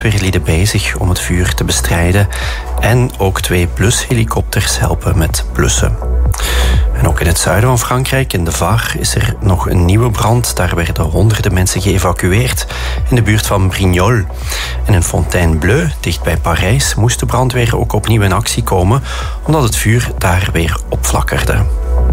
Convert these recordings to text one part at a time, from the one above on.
brandweerlieden bezig om het vuur te bestrijden. En ook 2 blushelikopters helpen met blussen. En ook in het zuiden van Frankrijk, in de Var, is er nog een nieuwe brand. Daar werden honderden mensen geëvacueerd in de buurt van Brignoles. En in Fontainebleau, dicht bij Parijs, moest de brandweer ook opnieuw in actie komen, omdat het vuur daar weer opflakkerde.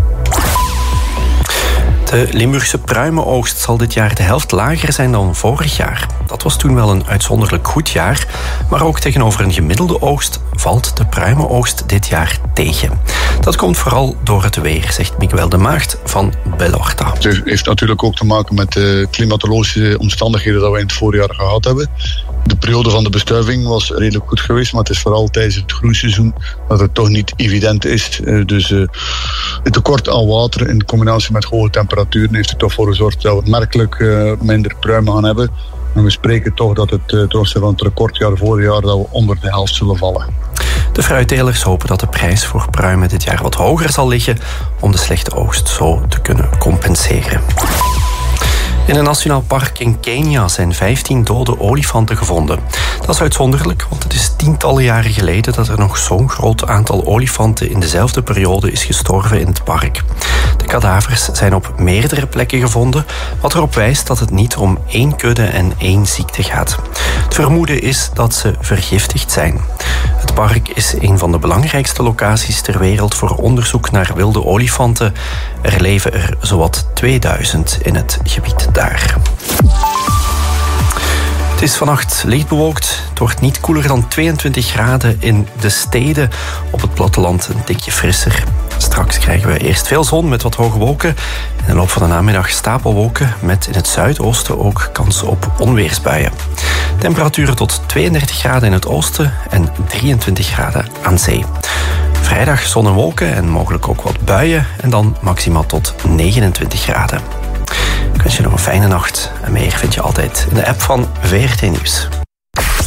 De Limburgse pruimenoogst zal dit jaar de helft lager zijn dan vorig jaar. Dat was toen wel een uitzonderlijk goed jaar, maar ook tegenover een gemiddelde oogst valt de pruimenoogst dit jaar tegen. Dat komt vooral door het weer, zegt Miguel de Maagd van Bellorta. Het heeft natuurlijk ook te maken met de klimatologische omstandigheden dat we in het voorjaar gehad hebben. De periode van de bestuiving was redelijk goed geweest, maar het is vooral tijdens het groeiseizoen dat het toch niet evident is. Dus het tekort aan water in combinatie met hoge temperaturen heeft er toch voor gezorgd dat we merkelijk minder pruimen gaan hebben. En we spreken toch dat het ten opzichte van het recordjaar vorig jaar dat we onder de helft zullen vallen. De fruittelers hopen dat de prijs voor pruimen dit jaar wat hoger zal liggen om de slechte oogst zo te kunnen compenseren. In een nationaal park in Kenia zijn 15 dode olifanten gevonden. Dat is uitzonderlijk, want het is tientallen jaren geleden dat er nog zo'n groot aantal olifanten in dezelfde periode is gestorven in het park. De kadavers zijn op meerdere plekken gevonden, wat erop wijst dat het niet om 1 kudde en 1 ziekte gaat. Het vermoeden is dat ze vergiftigd zijn. Het park is een van de belangrijkste locaties ter wereld voor onderzoek naar wilde olifanten. Er leven er zowat 2000 in het gebied daar. Het is vannacht licht bewolkt. Het wordt niet koeler dan 22 graden in de steden. Op het platteland een tikje frisser. Straks krijgen we eerst veel zon met wat hoge wolken. In de loop van de namiddag stapelwolken met in het zuidoosten ook kans op onweersbuien. Temperaturen tot 32 graden in het oosten en 23 graden aan zee. Vrijdag zon en wolken en mogelijk ook wat buien en dan maximaal tot 29 graden. Ik wens je nog een fijne nacht en meer vind je altijd in de app van VRT Nieuws.